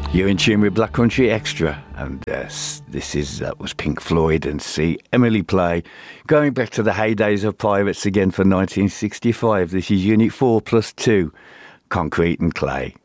You're in tune with Black Country Extra, and that was Pink Floyd and See Emily Play. Going back to the heydays of Pirates again for 1965, this is Unit 4+2, Concrete and Clay.